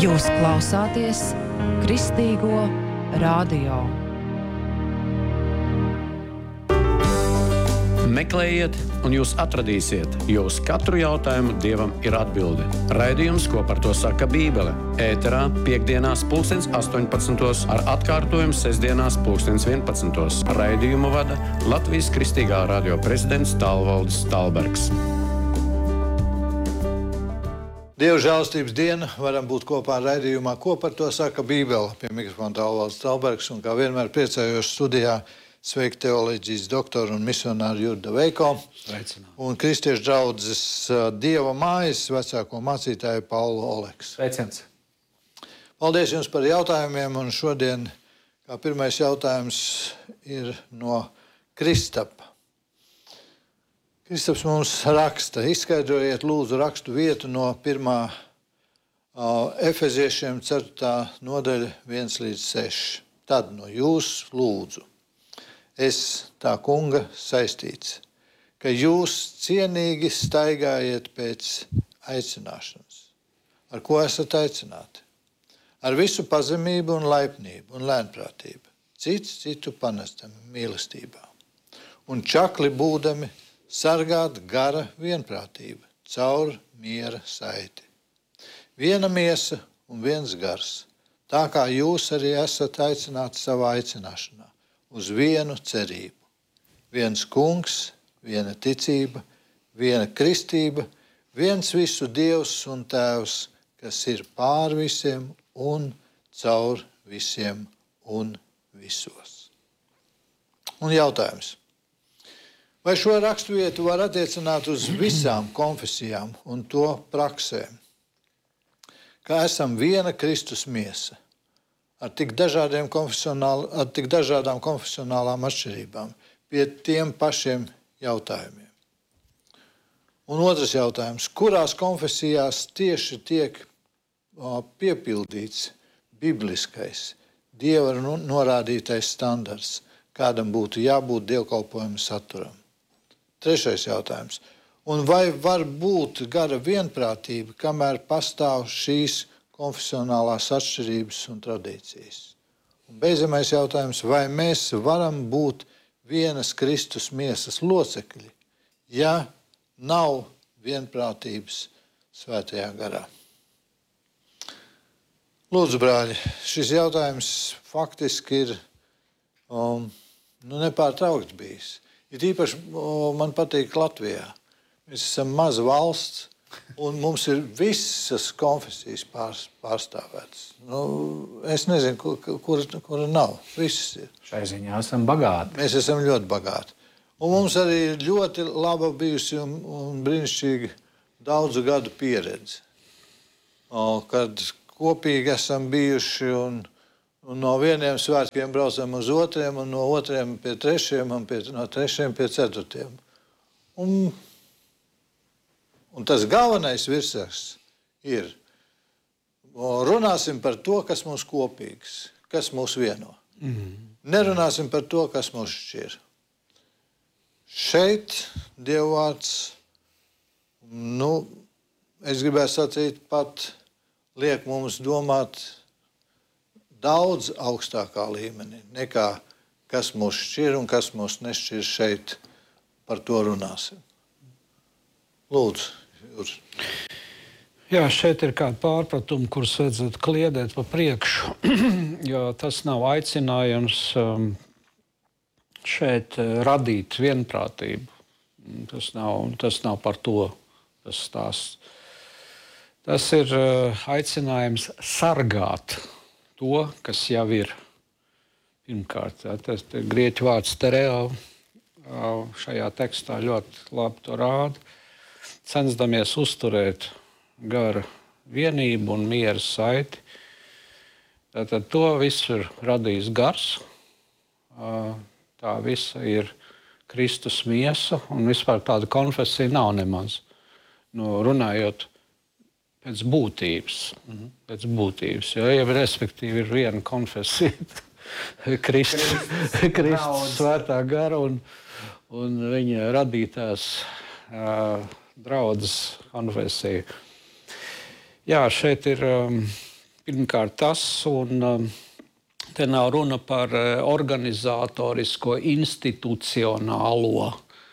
Jūs klausāties Kristīgo radio. Meklējiet, un jūs atradīsiet, jo uz katru jautājumu Dievam ir atbilde. Raidījums, ko par to saka Bībele. Ēterā piektdienās 18:00 ar atkārtojumu sestdienās 11:00. Raidījumu vada Latvijas Kristīgā radio prezidents Tālvaldis Stalbergs. Dieva žēlstības diena, varam būt kopā raidījumā, ko par to saka Bībele. Pie mikrofona Tālvaldis Stalbergs un kā vienmēr priecājos studijā sveikt teoloģijas doktoru un misionāru Jurdu Veiko. Sveicināt. Un kristiešu draudzes Dieva mājas vecāko mācītāju Paulu Oleks. Sveiciens. Paldies jums par jautājumiem, un šodien kā pirmais jautājums ir no Kristapa. Kristaps mums raksta, izskaidrojiet lūdzu rakstu vietu no 1. Efeziešiem 4. nodaļa 1-6. Tad no jūs lūdzu. Es tā kunga saistīts, ka jūs cienīgi staigājiet pēc aicināšanas. Ar ko esat aicināti? Ar visu pazemību un laipnību un lēnprātību, cits citu panestam mīlestībā. Un čakli būdami sargāt gara vienprātība caur miera saiti. Viena miesa un viens gars, tā kā jūs arī esat aicināti savā aicināšanā. Uz vienu cerību. Viens kungs, viena ticība, viena kristība, viens visu Dievs un Tēvs, kas ir pār visiem un caur visiem un visos. Un jautājums. Vai šo raksturvietu var attiecināt uz visām konfesijām un to praksēm? Ka esam viena Kristus miesa. Ar tik dažādām konfesionālām atšķirībām, pie tiem pašiem jautājumiem. Un otrs jautājums, kurās konfesijās tieši tiek piepildīts bibliskais, Dieva norādītais standarts, kādam būtu jābūt dievkalpojuma saturam? Trešais jautājums, un vai var būt gara vienprātība, kamēr pastāv šīs konfesionālās atšķirības un tradīcijas? Un beidzamais jautājums, vai mēs varam būt vienas Kristus miesas locekļi, ja nav vienprātības svētajā garā? Lūdzu, brāļi, šis jautājums faktiski ir nepārtraukts bijis. Ir īpaši man patīk Latvijā. Mēs esam maza valsts, un mums ir visas konfesijas pārstāvētas. Es nezinu, kura nav. Visas ir. Šai ziņā esam bagāti. Mēs esam ļoti bagāti. Un mums arī ir ļoti laba bijusi un brīnišķīga daudzu gadu pieredze. Kad kopīgi esam bijuši un no vieniem svētkiem braucam uz otriem, un no otriem pie trešiem, un no trešiem pie ceturtiem. Un tas galvenais virsraksts ir, runāsim par to, kas mums kopīgs, kas mūs vieno. Nerunāsim par to, kas mūs šķir. Šeit Dievvvārds, es gribētu sacīt, pat liek mums domāt daudz augstākā līmenī, nekā kas mūs šķir un kas mūs nešķir šeit, par to runāsim. Lūdzu. Jā, šeit ir kādi pārpratumi, kurus vajadzētu kliedēt pa priekšu, jo tas nav aicinājums šeit radīt vienprātību. Tas nav par to tas stāsts. Tas ir aicinājums sargāt to, kas jau ir. Pirmkārt, tas ir grieķu vārds tereo, šajā tekstā ļoti labi to rāda. Censdamies uzturēt gara vienību un miera saiti. Tātad to visu ir radījis gars. Tā visa ir Kristus miesa, un vispār tāda konfesija nav nemaz. Runājot pēc būtības. Pēc būtības, jo respektīvi ir viena konfesija. Kristus svētā gara un viņa radītās draudzes konfesija. Jā, šeit ir Pirmkārt tas, un te nav runa par organizatorisko institucionālo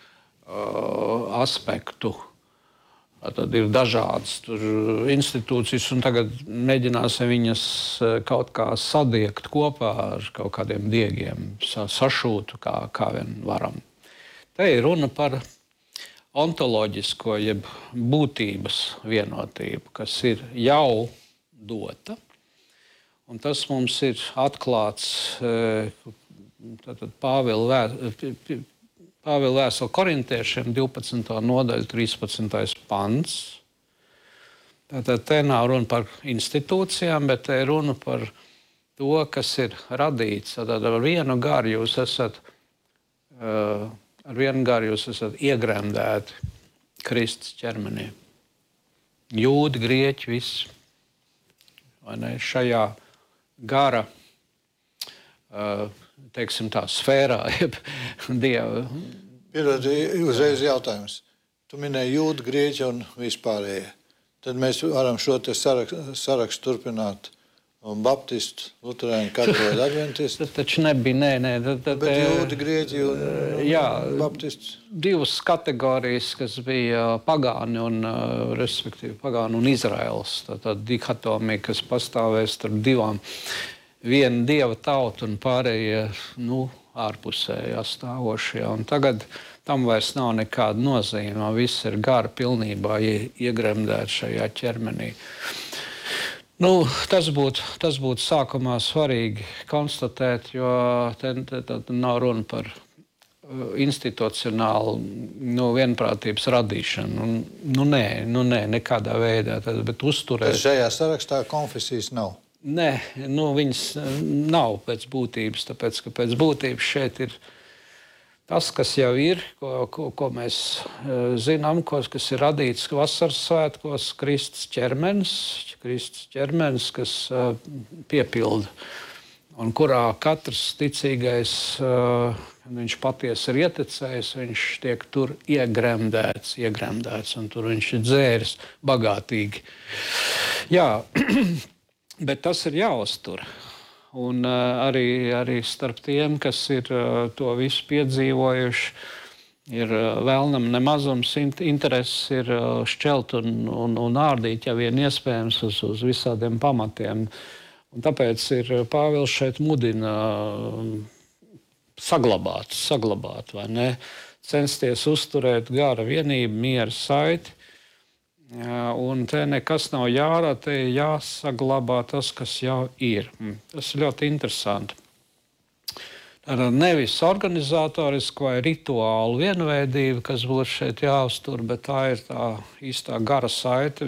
aspektu. Tad ir dažādas institūcijas, un tagad mēģināsim viņas kaut kā sadiegt kopā ar kaut kādiem diegiem, sašūt, kā vien varam. Te ir runa par ontoloģisko, jeb būtības vienotību, kas ir jau dota. Un tas mums ir atklāts Pāvila vēstule korintiešiem 12. nodaļa 13. pants. Tātad te nav runa par institūcijām, bet te ir runa par to, kas ir radīts. Tātad ar vienu garu jūs esat iegremdēti Kristus ķermenī. Jūdi, grieķi, viss. Vai ne? Šajā gara, teiksim tā, sfērā, jeb Dieva. Pirmkārt, uzreiz jautājums. Tu minēji jūdu, grieķi un vispārējie. Tad mēs varam šo te sarakstu turpināt. Un baptistu, luterāņu, katoļu, adventistu. Tas taču nebija, nē. Bet jūdi, grieķi un baptistu. Divas kategorijas, kas bija pagāni un, respektīvi, pagāni un Izraels. Tā dikotomija, kas pastāvēs starp divām. Viena dieva tauta un pārējie, ārpusējā stāvošie. Un tagad tam vairs nav nekāda nozīme. Viss ir gara pilnībā iegremdēt šajā ķermenī. Tas būtu sākumā svarīgi konstatēt, jo te nav runa par institucionālu vienprātības radīšanu. Nē, nekādā veidā. Bet uzturēt. Tas šajā sarakstā konfesijas nav? Nē, viņas nav pēc būtības, tāpēc, ka pēc būtības šeit ir tas, kas jau ir, ko mēs zinām, kas ir radīts vasaras svētkos, Kristus ķermenis, kas piepilda, un kurā katrs ticīgais, viņš patiesi ir ieticējis, viņš tiek tur iegremdēts, un tur viņš ir dzēris bagātīgi. Jā, bet tas ir jāuztur. Un arī starp tiem, kas ir to visu piedzīvojuši, ir vēlnam nemazums intereses ir šķelt un ārdīt, ja vien iespējams, uz visādiem pamatiem. Un tāpēc ir Pāvils šeit mudina saglabāt, vai ne? Censties uzturēt gara vienību, miera saiti. Un te nekas nav jārada, te jāsaglabā tas, kas jau ir. Tas ir ļoti interesanti. Tātad nevis organizatoriska vai rituālu vienveidība, kas būtu šeit jāuztur, bet tā ir tā īstā gara saite,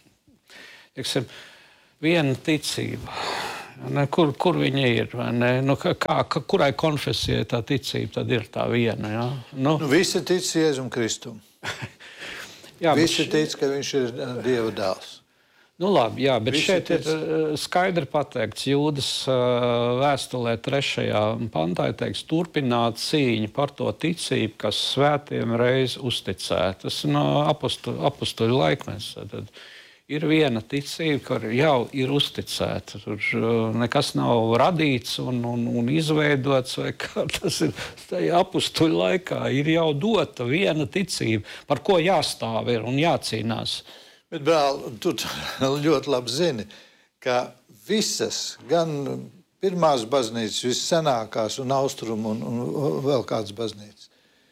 viena ticība. Kur viņa ir? Vai ne? Kurai konfesijai tā ticība tad ir tā viena? Ja? Visi tic Jēzum Kristum. Visi tic, ka viņš ir Dieva dēls. Labi, jā, bet visi šeit tic. Ir skaidri pateikts Jūdas vēstulē 3. pantā, teiks, turpināt cīņu par to ticību, kas svētiem reiz uzticēta. Tas no apustuļu laikmets. Tad ir viena ticība, kur jau ir uzticēta. Tur nekas nav radīts un izveidots, vai kā tas ir tajā apustuļu laikā. Ir jau dota viena ticība, par ko jāstāv ir un jācīnās. Bet, brāl, tu ļoti labi zini, ka visas, gan pirmās baznīcas, vissenākās un austrumu un vēl kādas baznīcas,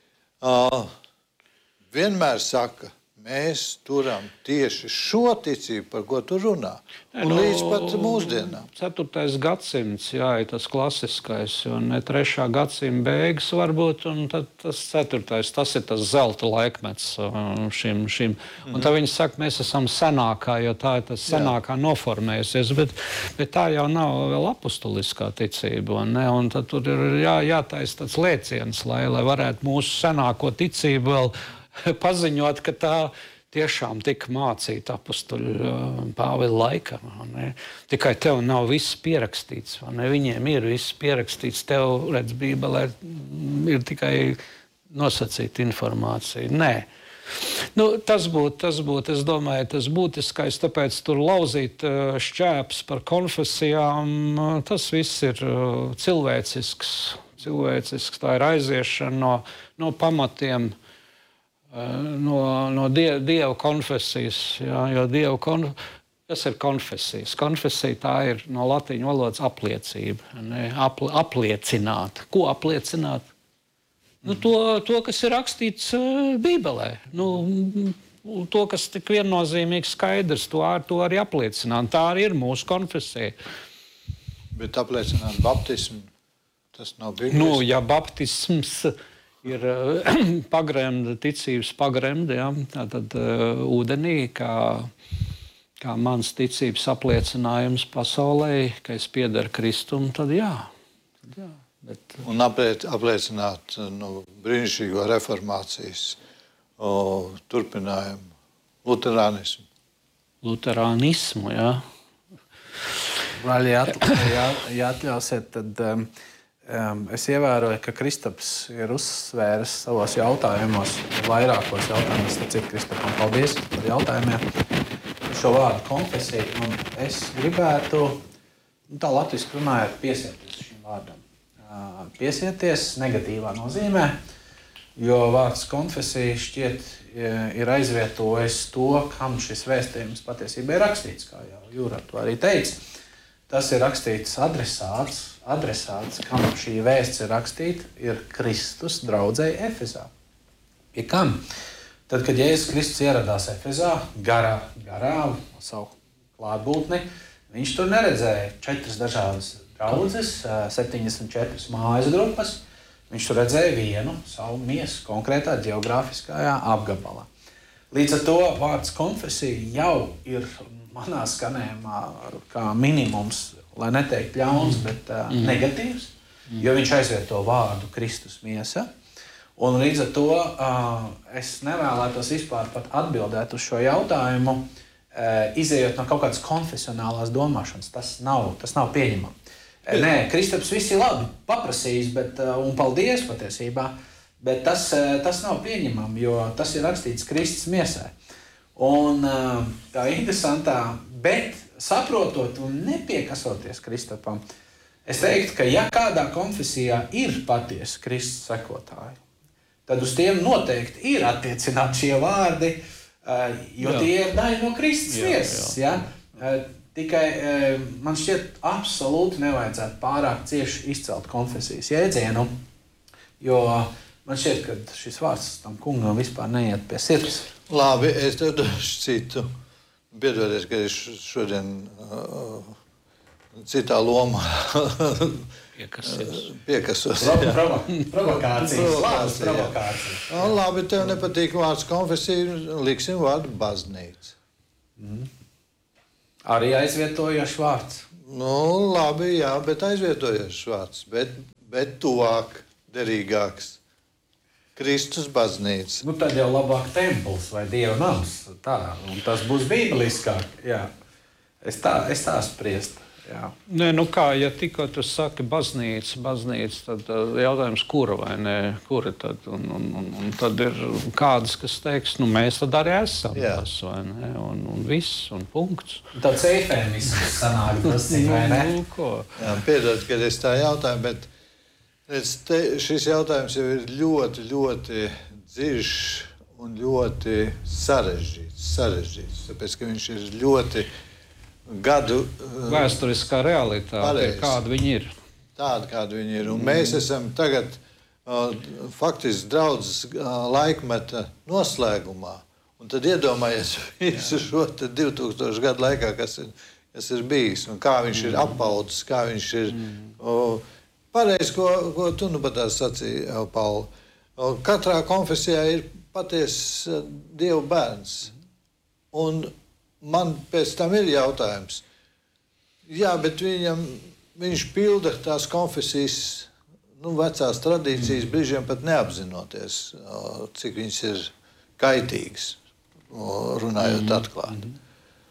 vienmēr saka, mēs turam tieši šo ticību, par ko tu runā. Un līdz pat mūsdienām. 4. gadsimts, jā, ir tas klasiskais, un 3. gadsimta beigas varbūt, un tad tas 4. tas ir tas zelta laikmets šim. Un tad viņi saka, mēs esam senākā, jo tā ir tas senākā noformējusies, bet tā jau nav vēl apustuliskā ticība, un tad tur ir jātaisa tāds lēciens, lai varētu mūsu senāko ticību vēl paziņot, ka tā tiešām tika mācīta apustuļu Pāvila laikā. Tikai tev nav viss pierakstīts. Viņiem ir viss pierakstīts. Tev, redz, Bībelē ir tikai nosacīta informācija. Nē. Tas būtu, es domāju, tas būtiskais, tāpēc tur lauzīt šķēpes par konfesijām, tas viss ir cilvēcisks, tā ir aiziešana no pamatiem, no Dieva konfesijas, jo kas ir konfesijas? Konfesija tā ir no latīņu valodas apliecība, apliecināt. Ko apliecināt? To, kas ir rakstīts Bībelē. To, kas tik viennozīmīgi skaidrs, to arī apliecināt. Tā arī ir mūsu konfesija. Bet apliecināt baptismu, tas nav bibliski. Ja baptisms ir pagremda, ticības pagremda, tad ūdenī, kā mans ticības apliecinājums pasaulē, ka es piederu Kristum, tad jā. Un apliecināt brīnišķīgo reformācijas turpinājumu, luterānismu, jā. Vēl, ja atļausiet, tad es ievēroju, ka Kristaps ir uzsvēris savos jautājumos, vairākos jautājumos, tad Kristapam paldies par jautājumiem, šo vārdu konfesiju, un es gribētu, tā latviski runājot, piesieties šim vārdam. Piesieties negatīvā nozīmē, jo vārds konfesija šķiet ir aizvietojis to, kam šis vēstījums patiesībā ir rakstīts, kā jau Jūra to arī teica. Tas ir rakstīts adresāts, kam šī vēsts ir rakstīta, ir Kristus draudzei Efezā. Pie kam? Tad, kad Jēzus Kristus ieradās Efezā, garā savu klātbūtni, viņš tur neredzēja 4 dažādas draudzes, 74 mājas grupas. Viņš tur redzēja vienu savu miesu konkrētā ģeogrāfiskajā apgabalā. Līdz ar to vārds konfesija jau ir manā skanējumā kā minimums, lai neteikt ļauns, bet negatīvs, jo viņš aizvieto vārdu Kristus miesa. Un līdz ar to es nevēlētos vispār pat atbildēt uz šo jautājumu, izējot no kaut kādas konfesionālās domāšanas. Tas nav pieņemami. Nē, Kristaps viss ir labi paprasījis, un paldies patiesībā, bet tas nav pieņemami, jo tas ir rakstīts Kristus miesai. Un tā interesantā, bet saprotot un nepiekasoties Kristapam, es teiktu, ka ja kādā konfesijā ir patiesi Kristus sekotāji, tad uz tiem noteikti ir attiecināti šie vārdi, jo tie ir daļa no Kristus miesas. Ja? Tikai man šķiet absolūti nevajadzētu pārāk cieši izcelt konfesijas jēdzienu, jo man šķiet, ka šis vārds tam kungam vispār neiet pie sirds. Labi, es tev došu citu. Piedodies, ka es šodien citā lomā piekasos. Provokācijas. Labi, tev nepatīk vārds konfesija, liksim vārdu baznīca. Arī aizvietojošs vārds. Labi, jā, bet aizvietojošs vārds, bet tuvāk, derīgāks. Kristus baznīca. Tad jau labāk templis vai Dieva nams. Tā, un tas būs bībeliskāk. Jā. Es tā spriest. Jā. Nē, kā, ja tikko tu saki baznīca, tad jautājums, kura vai ne, kura tad, un tad ir kādas, kas teiks, mēs tad arī esam tas, vai ne, un viss, un punkts. Tāds eifēmisms sanāk, tas vai ne? Jā, piedod, kad es tā jautāju, bet šis jautājums jau ir ļoti, ļoti dziļš un ļoti sarežģīts, tāpēc, ka viņš ir ļoti gadu vēsturiskā realitāte, kāda viņi ir. Tāda, kāda viņi ir. Un mēs esam tagad faktiski draudzes laikmeta noslēgumā. Un tad iedomājies visu šo 2000 gadu laikā, kas ir bijis, un kā viņš ir apaudzis, kā viņš ir pareizi, ko tu nu pat sacīji, Paula. Katrā konfesijā ir patiess Dieva bērns. Un man pēc tam ir jautājums. Jā, bet viņš pilda tās konfesijas, vecās tradīcijas, brīžiem pat neapzinoties, cik viņas ir kaitīgas, runājot atklāti.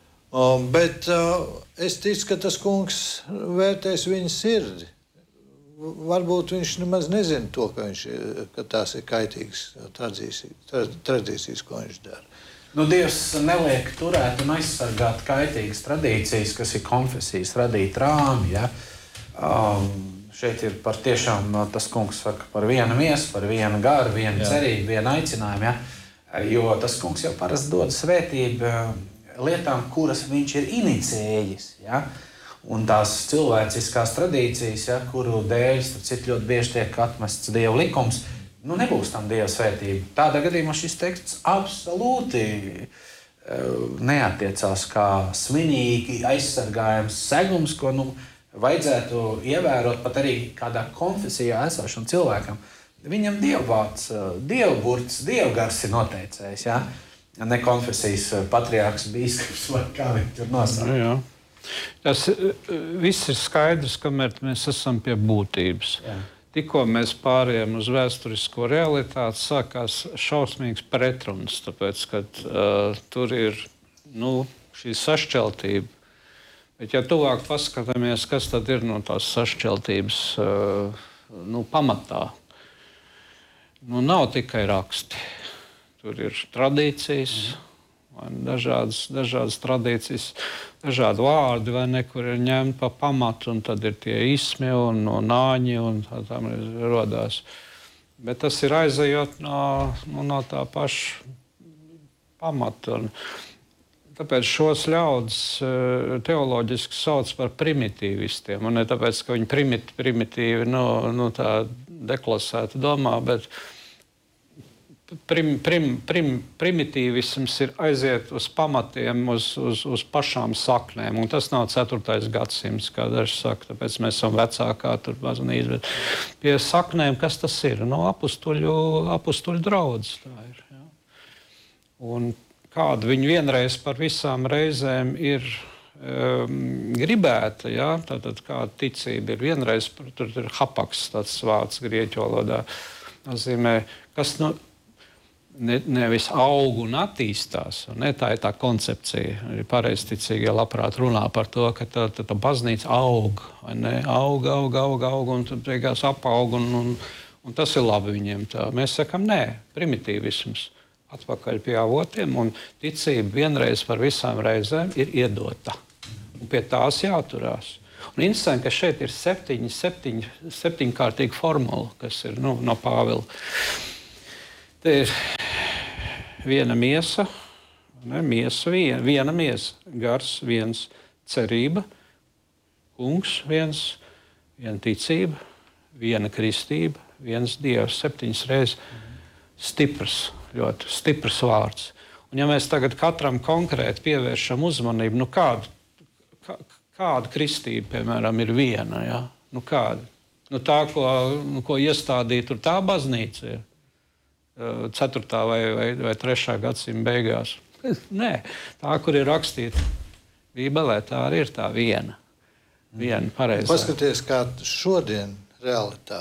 Bet es ticu, ka tas kungs vērtēs viņa sirdi. varbūt viņš nemaz nezina to, ka tās ir kaitīgas tradīcijas, ko viņš dara. Nu, Dievs neliek turēt un aizsargāt kaitīgas tradīcijas, kas ir konfesijas radīta rāmi. Ja? Šeit ir par tiešām tas kungs saka par vienu miesu, par vienu garu, vienu cerību, vienu aicinājumu. Ja? Jo tas kungs jau parasti dod svētību lietām, kuras viņš ir inicijējis. Ja? Un tās cilvēciskās tradīcijas, ja, kuru dēļ ļoti bieži tiek atmests Dieva likums, nebūs tam Dieva svētība. Tādā gadījumā šis teksts absolūti neatiecās kā svinīgi aizsargājams segums, ko vajadzētu ievērot pat arī kādā konfesijā esošam cilvēkam. Viņam dievvārds, dievburts, dievgars ir noteicējis, ja? Ne konfesijas patriārks, bīskaps vai kā viņi tur nosauc. Jā. Tas viss ir skaidrs, kamēr mēs esam pie būtības. Jā. Tikko mēs pārējām uz vēsturisko realitāti, sākās šausmīgs pretruns, tāpēc, ka tur ir šī sašķeltība. Bet, ja tuvāk paskatāmies, kas tad ir no tās sašķeltības pamatā, nav tikai raksti. Tur ir tradīcijas, dažādas tradīcijas, dažādi vārdi, vai ne, kur ir ņemti pa pamatu, un tad ir tie ismi un nāņi, un tā rodās. Bet tas ir aizejot no tā paša pamata. Tāpēc šos ļaudis teoloģiski sauc par primitīvistiem, un ne tāpēc, ka viņi primitīvi tā deklasēti domā, bet primitīvisms ir aiziet uz pamatiem, uz pašām saknēm. Un tas nav 4. gadsimts, kā daži saka, tāpēc mēs esam vecākā baznīca. Bet pie saknēm, kas tas ir? Apustuļu draudz. Tā ir, ja. Un kāda viņi vienreiz par visām reizēm ir gribēta, ja? Tātad kāda ticība ir vienreiz, tur ir hapaks, tāds vārds grieķu valodā, nozīmē, kas nevis aug un attīstās. Ne? Tā ir tā koncepcija. Pareizticīgie labprāt runā par to, ka tā baznīca aug. Aug, un tad beigās apaug, un tas ir labi viņiem. Tā. Mēs sakam, nē, primitīvisms. Atpakaļ pie avotiem, un ticība vienreiz par visām reizēm ir iedota. Un pie tās jāturās. Un interesanti, ka šeit ir septiņkārtīga formula, kas ir no Pāvila. Te ir viena miesa, viena miesa, gars, viens cerība, kungs, viena ticība, viena kristība, viens dievs, 7 reizes stiprs, ļoti stiprs vārds. Un ja mēs tagad katram konkrēti pievēršam uzmanību, kāda kristība, piemēram, ir viena, ja? Kāda? Tā, ko iestādīja tur tā baznīca ir. 4. vai 3. gadsimta beigās. Nē, tā, kur ir rakstīta Bībelē, tā arī ir tā viena pareizā. Paskaties, kā šodien realitāte.